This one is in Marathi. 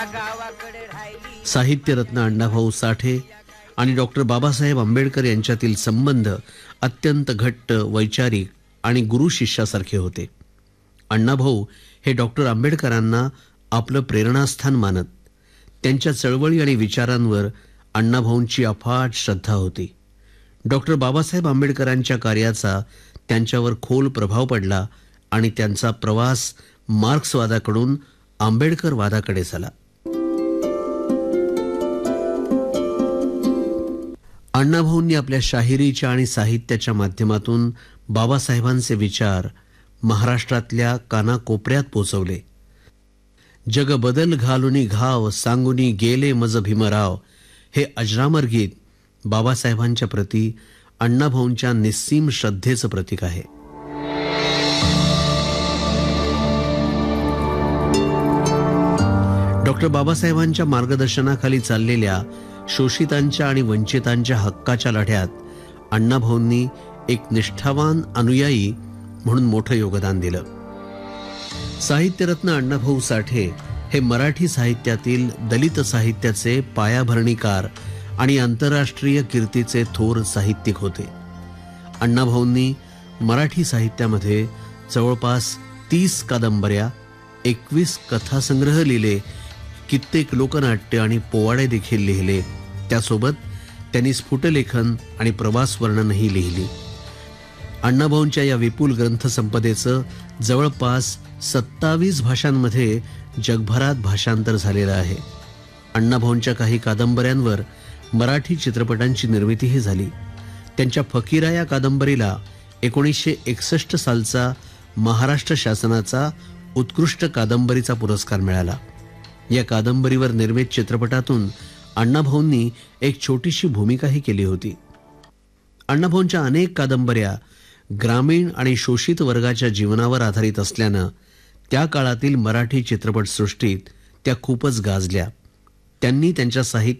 साहित्यरत्न अण्णाभाऊ साठे आणि डॉक्टर बाबासाहेब आंबेडकर यांच्यातील संबंध अत्यंत घट्ट, वैचारिक आणि गुरु शिष्यासारखे होते. अण्णाभाऊ हे डॉक्टर आंबेडकरांना आपलं प्रेरणास्थान मानत. त्यांच्या चळवळी आणि विचारांवर अण्णाभाऊंची अफाट श्रद्धा होती. डॉक्टर बाबासाहेब आंबेडकरांच्या कार्याचा त्यांच्यावर खोल प्रभाव पडला आणि त्यांचा प्रवास मार्क्सवादाकडून आंबेडकरवादाकडे झाला. अण्णाभाऊंनी आपल्या शाहिरीच्या आणि साहित्याच्या माध्यमातून बाबासाहेबांचे विचार महाराष्ट्रातल्या कानाकोपऱ्यात पोचवले. जग बदल घालुनी घाव सांगुनी गेले मज भीमराव हे अजरामर गीत बाबासाहेबांच्या प्रती अण्णाभाऊंच्या निस्सीम श्रद्धेचं प्रतीक आहे. डॉक्टर बाबासाहेबांच्या मार्गदर्शनाखाली चाललेल्या शोषितांच्या आणि वंचितांच्या हक्काच्या लढ्यात अण्णाभाऊंनी एक निष्ठावान अनुयायी म्हणून मोठं योगदान दिलं. साहित्यरत्न अण्णाभाऊ साठे हे मराठी साहित्यातील दलित साहित्याचे पायाभरणीकार आणि आंतरराष्ट्रीय कीर्तीचे थोर साहित्यिक होते. अण्णाभाऊंनी मराठी साहित्यामध्ये जवळपास 30 कादंबऱ्या, 21 कथासंग्रह लिहिले, कित्येक लोकनाट्य आणि पोवाडे देखील लिहिले. त्यासोबत त्यांनी स्फुटलेखन आणि प्रवास वर्णनही लिहिली. अण्णाभाऊंच्या या विपुल ग्रंथसंपदेचं जवळपास 27 भाषांमध्ये जगभरात भाषांतर झालेलं आहे. अण्णाभाऊंच्या काही कादंबऱ्यांवर मराठी चित्रपटांची निर्मितीही झाली. त्यांच्या फकीरा या कादंबरीला 1961 सालचा महाराष्ट्र शासनाचा उत्कृष्ट कादंबरीचा पुरस्कार मिळाला. या कादंबरीवर निर्मित चित्रपटातून अण्णाभाऊंनी एक छोटीशी भूमिकाही केली होती. अण्णाभाऊंच्या अनेक कादंबऱ्या ग्रामीण आणि शोषित वर्गाच्या जीवनावर आधारित असल्यानं त्या काळातील मराठी चित्रपटसृष्टीत त्या खूपच गाजल्या. त्यांनी त्यांच्या साहित्य